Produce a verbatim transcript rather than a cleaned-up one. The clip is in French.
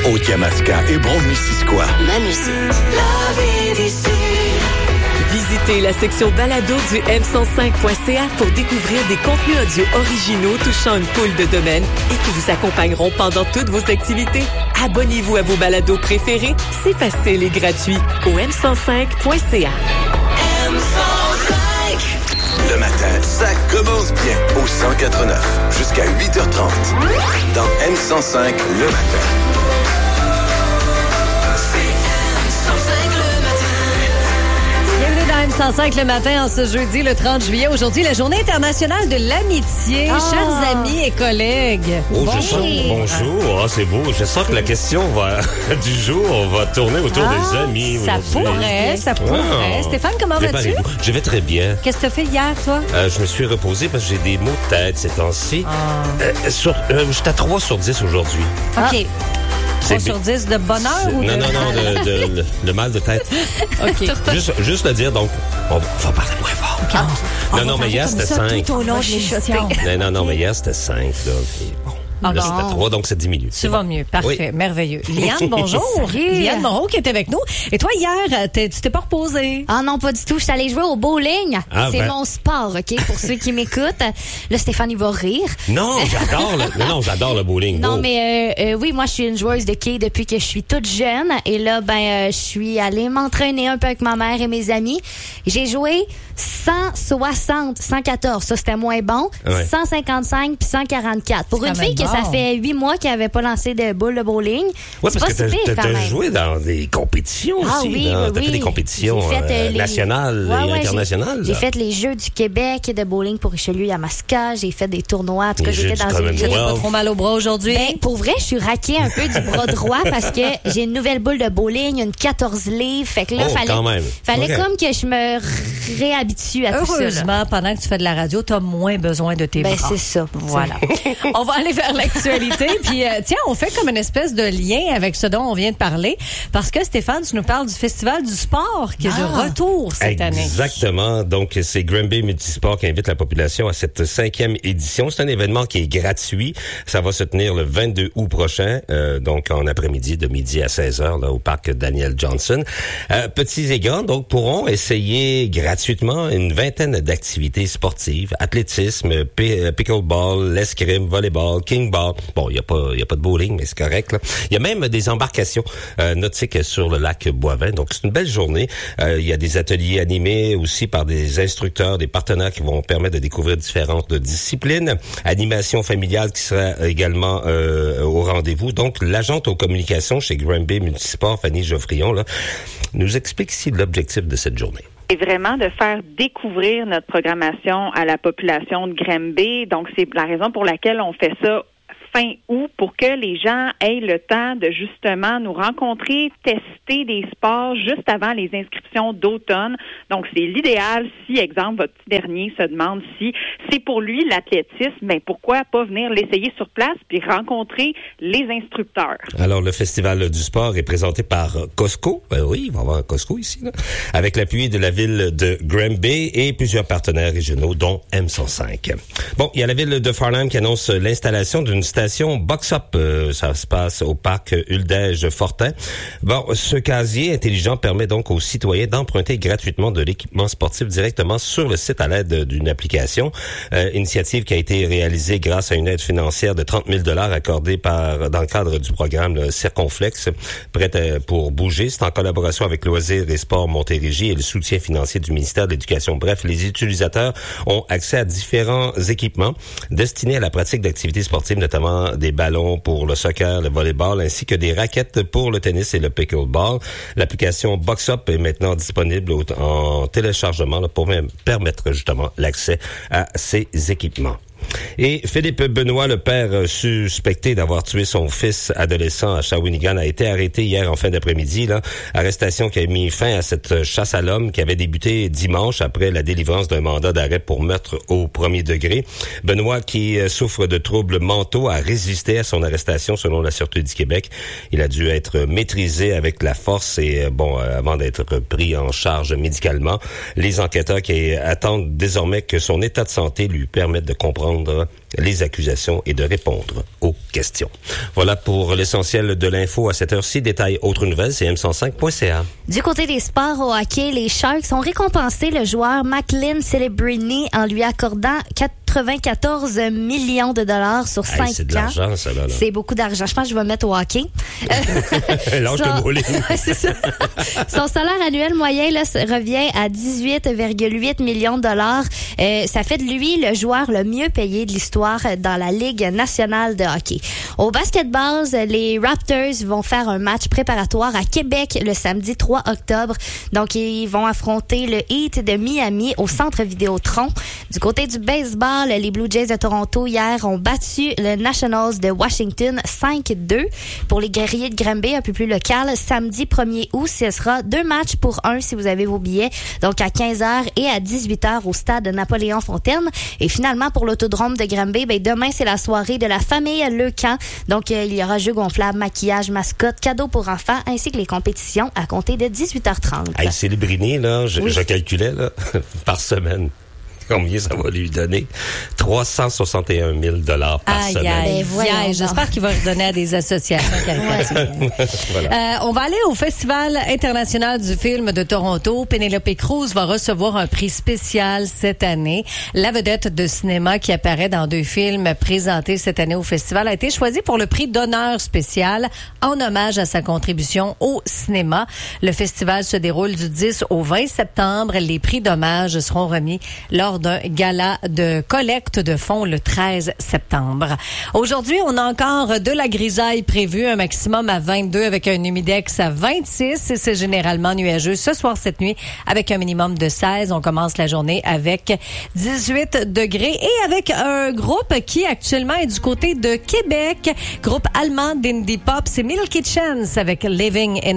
Haute-Yamaska, Hébron-Missisquoi. Ma musique. La vie d'ici. Visitez la section balado du m cent cinq point c a pour découvrir des contenus audio originaux touchant une foule de domaines et qui vous accompagneront pendant toutes vos activités. Abonnez-vous à vos balados préférés, c'est facile et gratuit au m cent cinq point c a. M cent cinq. Le matin, ça commence bien au cent quatre neuf jusqu'à huit heures trente. Dans M cent cinq, le matin. M cent cinq le matin en ce jeudi, le trente juillet. Aujourd'hui, la journée internationale de l'amitié. Oh. Chers amis et collègues. Oh, je sens, bonjour, ah, c'est beau. Je sens que la question va, du jour va tourner autour ah, des amis. Ça pourrait, ça pourrait. Oh. Stéphane, comment vas-tu? Je vais très bien. Qu'est-ce que tu as fait hier, toi? Euh, je me suis reposé parce que j'ai des maux de tête ces temps-ci. Oh. Euh, sur, euh, j'étais à trois sur dix aujourd'hui. OK. trois sur dix de bonheur ou de... Non, non, non, de, de, le, le mal de tête. OK. Juste, juste le dire, donc, on va parler moins fort. Ah, non, non, mais hier, c'était cinq. Tout au long de l'émission. Non, non, non, mais hier, c'était cinq. Là, puis bon. Là, bon. c'était trois, donc c'est diminue. Ça va mieux. Parfait. Oui. Merveilleux. Liane, bonjour. Liane Moreau qui est avec nous. Et toi, hier, t'es, tu t'es pas reposée? Ah non, pas du tout. Je suis allée jouer au bowling. Ah, c'est ben... mon sport, OK? Pour ceux qui m'écoutent. Là, Stéphane, il va rire. Non, j'adore le, non, non, j'adore le bowling. Non, oh. mais euh, euh, oui, moi, je suis une joueuse de quilles depuis que je suis toute jeune. Et là, ben, euh, je suis allée m'entraîner un peu avec ma mère et mes amis. J'ai joué cent soixante, cent quatorze. Ça, c'était moins bon. Ouais. cent cinquante-cinq puis cent quarante-quatre. Pour une fille bon. que ça fait huit mois qu'elle n'avait pas lancé de boule de bowling. Oui, parce que tu as joué dans des compétitions ah, aussi. Oui, là. oui, t'as oui. fait des compétitions fait, euh, les... nationales ouais, et ouais, internationales. J'ai, j'ai fait les Jeux du Québec de bowling pour Richelieu-Yamaska. J'ai fait des tournois. En tout cas, les j'étais dans une... J'ai pas trop mal au bras aujourd'hui. Ben, pour vrai, je suis raquée un peu du bras droit parce que j'ai une nouvelle boule de bowling, une quatorze livres. Fait que là, oh, fallait, fallait okay. comme que je me réhabitue à tout ça. Heureusement, pendant que tu fais de la radio, tu as moins besoin de tes ben, bras. Ben, c'est ça. Voilà. On va aller vers l'actualité. Puis, euh, tiens, on fait comme une espèce de lien avec ce dont on vient de parler. Parce que, Stéphane, tu nous parles du Festival du sport qui est ah, de retour cette exactement. année. Exactement. Donc, c'est Granby Multisport qui invite la population à cette cinquième édition. C'est un événement qui est gratuit. Ça va se tenir le vingt-deux août prochain, euh, donc en après-midi, de midi à seize heures, là, au parc Daniel Johnson. Euh, petits et grands, donc, pourront essayer gratuitement une vingtaine d'activités sportives, athlétisme, p- pickleball, l'escrime, volleyball, kingball. Bon, il y a pas, il y a pas de bowling, mais c'est correct, là. Il y a même des embarcations euh, nautiques sur le lac Boivin. Donc, c'est une belle journée. Euh, il y a des ateliers animés aussi par des instructeurs, des partenaires qui vont permettre de découvrir différentes disciplines. Animation familiale qui sera également euh, au rendez-vous. Donc, l'agente aux communications chez Granby Multisport, Fanny Geoffrion, là, nous explique ici l'objectif de cette journée. C'est vraiment de faire découvrir notre programmation à la population de Granby. Donc, c'est la raison pour laquelle on fait ça fin août, pour que les gens aient le temps de justement nous rencontrer, tester des sports juste avant les inscriptions d'automne. Donc, c'est l'idéal si, exemple, votre petit dernier se demande si c'est pour lui l'athlétisme, mais pourquoi pas venir l'essayer sur place puis rencontrer les instructeurs. Alors, le Festival du sport est présenté par Costco. Ben oui, il va y avoir un Costco ici, là, avec l'appui de la ville de Granby et plusieurs partenaires régionaux, dont M cent cinq. Bon, il y a la ville de Farnham qui annonce l'installation d'une station Box Up. Euh, ça se passe au parc Huldège-Fortin. Bon, ce casier intelligent permet donc aux citoyens d'emprunter gratuitement de l'équipement sportif directement sur le site à l'aide d'une application. Euh, initiative qui a été réalisée grâce à une aide financière de trente mille dollars accordée par dans le cadre du programme le Circonflex, prête pour bouger. C'est en collaboration avec Loisirs et Sports Montérégie et le soutien financier du ministère de l'Éducation. Bref, les utilisateurs ont accès à différents équipements destinés à la pratique d'activités sportives, notamment des ballons pour le soccer, le volleyball, ainsi que des raquettes pour le tennis et le pickleball. L'application Box Up est maintenant disponible en téléchargement là, pour permettre justement l'accès à ces équipements. Et Philippe Benoît, le père suspecté d'avoir tué son fils adolescent à Shawinigan, a été arrêté hier en fin d'après-midi. Là. Arrestation qui a mis fin à cette chasse à l'homme qui avait débuté dimanche après la délivrance d'un mandat d'arrêt pour meurtre au premier degré. Benoît, qui souffre de troubles mentaux, a résisté à son arrestation selon la Sûreté du Québec. Il a dû être maîtrisé avec la force et bon, avant d'être pris en charge médicalement. Les enquêteurs qui attendent désormais que son état de santé lui permette de comprendre d'entendre les accusations et de répondre aux questions. Voilà pour l'essentiel de l'info à cette heure-ci. Détail autres nouvelles, c'est m cent cinq point c a. Du côté des sports au hockey, les Sharks ont récompensé le joueur McLean Celebrini en lui accordant quatre-vingt-quatorze millions de dollars sur cinq hey, c'est de ans. l'argent, ça, là, là. C'est beaucoup d'argent. Je pense que je vais me mettre au hockey. Lâche le bowling. C'est ça. Son salaire annuel moyen là, revient à dix-huit virgule huit millions de dollars. Euh, ça fait de lui le joueur le mieux payé de l'histoire dans la Ligue nationale de hockey. Au basketball, les Raptors vont faire un match préparatoire à Québec le samedi trois octobre. Donc, ils vont affronter le Heat de Miami au Centre Vidéotron. Du côté du baseball, les Blue Jays de Toronto hier ont battu le Nationals de Washington cinq deux. Pour les guerriers de Granby, un peu plus local, samedi premier août, ce sera deux matchs pour un si vous avez vos billets. Donc, à quinze heures et à dix-huit heures au stade Napoléon-Fontaine. Et finalement, pour l'autodrome de Granby, ben, demain, c'est la soirée de la famille Lecamp. Donc, euh, il y aura jeux gonflables, maquillage, mascotte, cadeaux pour enfants, ainsi que les compétitions à compter de dix-huit heures trente. Hey, Celebrini, là, je, Oui. je calculais, là, par semaine. Combien ça va lui donner? trois cent soixante et un mille dollars par Aïe, semaine. aïe, Ben, voyons aïe. donc. J'espère qu'il va redonner à des associations caritatives. Voilà. Euh, on va aller au Festival international du film de Toronto. Penelope Cruz va recevoir un prix spécial cette année. La vedette de cinéma qui apparaît dans deux films présentés cette année au festival a été choisie pour le prix d'honneur spécial en hommage à sa contribution au cinéma. Le festival se déroule du dix au vingt septembre. Les prix d'hommage seront remis lors d'un gala de collecte de fonds le treize septembre. Aujourd'hui, on a encore de la grisaille prévue, un maximum à vingt-deux avec un humidex à vingt-six et c'est généralement nuageux ce soir, cette nuit, avec un minimum de seize. On commence la journée avec dix-huit degrés et avec un groupe qui actuellement est du côté de Québec, groupe allemand d'indie pop, c'est Milky Chance avec Living in